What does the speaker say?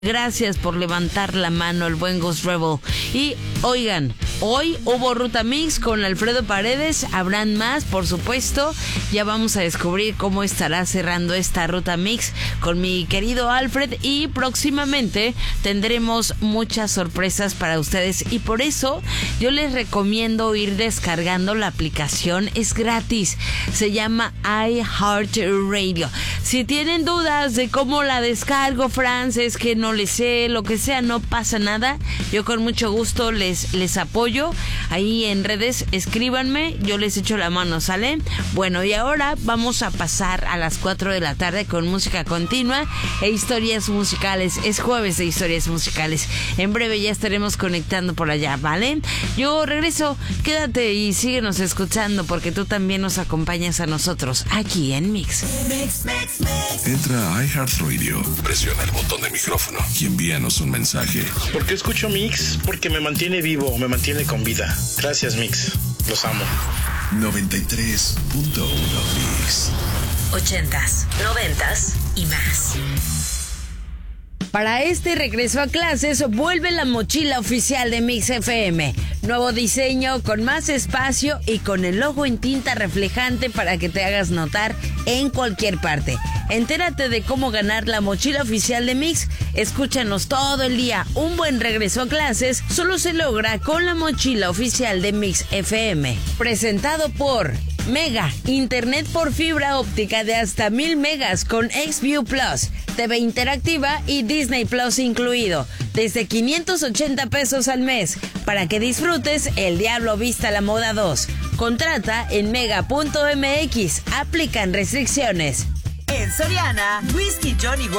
Gracias por levantar la mano, el buen Ghost Rebel. Y oigan, hoy hubo Ruta Mix con Alfredo Paredes. Habrán más, por supuesto. Ya vamos a descubrir cómo estará cerrando esta Ruta Mix con mi querido Alfred. Y próximamente tendremos muchas sorpresas para ustedes. Y por eso yo les recomiendo ir descargando la aplicación. Es gratis. Se llama iHeartRadio. Si tienen dudas de cómo la descargo, Frances, que no les sé, lo que sea, no pasa nada. Yo con mucho gusto les apoyo. Ahí en redes, escríbanme, yo les echo la mano, ¿sale? Bueno, y ahora vamos a pasar a las 4 de la tarde con música continua e historias musicales. Es jueves de historias musicales. En breve ya estaremos conectando por allá, ¿vale? Yo regreso, quédate y síguenos escuchando porque tú también nos acompañas a nosotros aquí en Mix. Entra a iHeartRadio, presiona el botón de micrófono y envíanos un mensaje. ¿Por qué escucho Mix? Porque me mantiene vivo, me mantiene con vida. Gracias, Mix. Los amo. 93.1 Mix. 80s, 90s y más. Para este regreso a clases, vuelve la mochila oficial de Mix FM. Nuevo diseño, con más espacio y con el logo en tinta reflejante para que te hagas notar en cualquier parte. Entérate de cómo ganar la mochila oficial de Mix. Escúchanos todo el día. Un buen regreso a clases solo se logra con la mochila oficial de Mix FM. Presentado por Mega, internet por fibra óptica de hasta 1000 megas con XView Plus, TV interactiva y Disney Plus incluido, desde 580 pesos al mes, para que disfrutes El Diablo Viste a la Moda 2. Contrata en mega.mx, aplican restricciones. En Soriana, Whisky Johnny